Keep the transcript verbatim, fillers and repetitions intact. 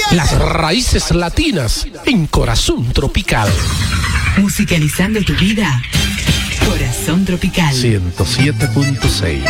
Las raíces latinas en Corazón Tropical. Musicalizando tu vida, Corazón Tropical. ciento siete punto seis